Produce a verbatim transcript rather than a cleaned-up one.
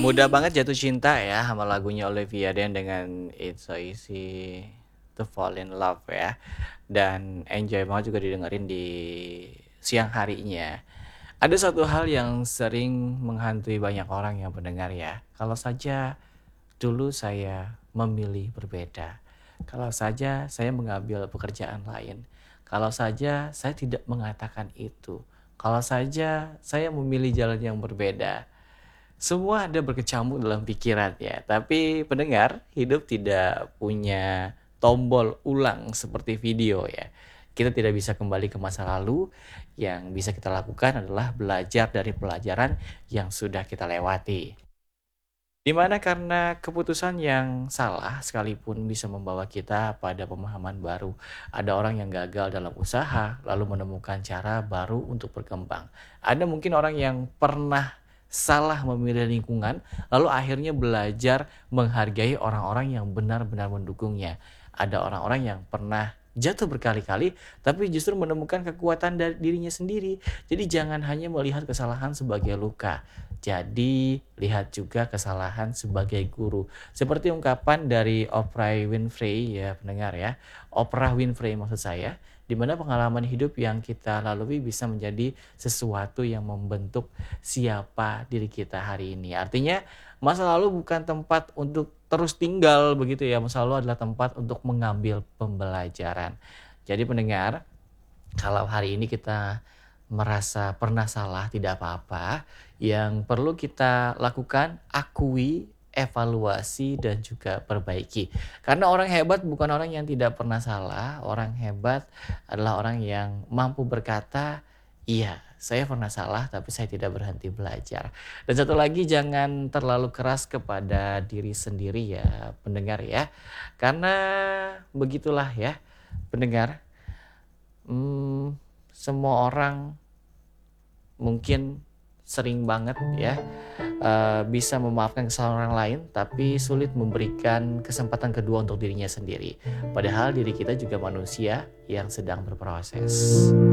Mudah banget jatuh cinta ya sama lagunya Olivia Dean dengan It's So Easy to Fall in Love ya. Dan enjoy banget juga didengerin di siang harinya. Ada satu hal yang sering menghantui banyak orang yang mendengar ya. Kalau saja dulu saya memilih berbeda. Kalau saja saya mengambil pekerjaan lain. Kalau saja saya tidak mengatakan itu. Kalau saja saya memilih jalan yang berbeda. Semua ada berkecamuk dalam pikiran ya. Tapi pendengar, hidup tidak punya tombol ulang seperti video ya. Kita tidak bisa kembali ke masa lalu. Yang bisa kita lakukan adalah belajar dari pelajaran yang sudah kita lewati. Dimana karena keputusan yang salah sekalipun bisa membawa kita pada pemahaman baru. Ada orang yang gagal dalam usaha lalu menemukan cara baru untuk berkembang. Ada mungkin orang yang pernah salah memilih lingkungan lalu akhirnya belajar menghargai orang-orang yang benar-benar mendukungnya. Ada orang-orang yang pernah jatuh berkali-kali tapi justru menemukan kekuatan dari dirinya sendiri. Jadi jangan hanya melihat kesalahan sebagai luka. Jadi lihat juga kesalahan sebagai guru. Seperti ungkapan dari Oprah Winfrey ya pendengar ya. Oprah Winfrey maksud saya. Di mana pengalaman hidup yang kita lalui bisa menjadi sesuatu yang membentuk siapa diri kita hari ini. Artinya masa lalu bukan tempat untuk terus tinggal begitu ya. Masa lalu adalah tempat untuk mengambil pembelajaran. Jadi pendengar, kalau hari ini kita merasa pernah salah, tidak apa-apa. Yang perlu kita lakukan, akui, evaluasi, dan juga perbaiki. Karena orang hebat bukan orang yang tidak pernah salah. Orang hebat adalah orang yang mampu berkata, iya, saya pernah salah, tapi saya tidak berhenti belajar. Dan satu lagi, jangan terlalu keras kepada diri sendiri ya, pendengar ya. Karena begitulah ya, pendengar. Hmm, semua orang mungkin sering banget ya uh, bisa memaafkan kesalahan orang lain tapi sulit memberikan kesempatan kedua untuk dirinya sendiri. Padahal diri kita juga manusia yang sedang berproses.